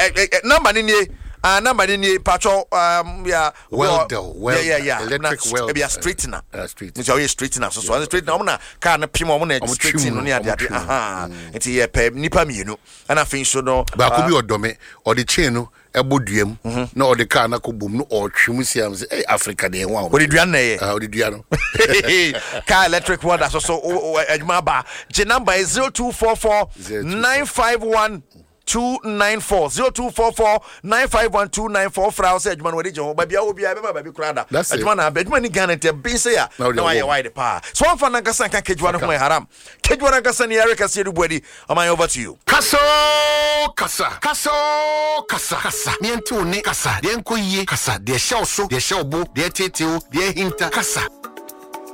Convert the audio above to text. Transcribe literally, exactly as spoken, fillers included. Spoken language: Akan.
number ni ah number ni patcho um yeah well well yeah yeah electric well be a straightener straightener so we straightener so so straightener na car na pim mo na straightening no ne ade ade aha enti ye pe nipa mienu ana fin so no ba ko bi odome o de chain no eboduam na o de car na ko bom no o twem siam say Africa de enwa o de dua na ye ah o de dua no car electric one so so adwuma ba je number is zero two four four nine five one two nine four zero two four four nine five one two nine four fra say adwuma no de je ho ba bia obi a be ba bi krada adwuma na adwuma ni Ghana te bin say ya na why why the pa so one for na kasa kan kejwa no ho haram kejwa na kasa ni Eric Asiedu Buadi am I over to you kaso kasa kaso kasa kasa ni enti oni kasa de enkoyie kasa de hyew so de hyew bo de tetew de hinta kasa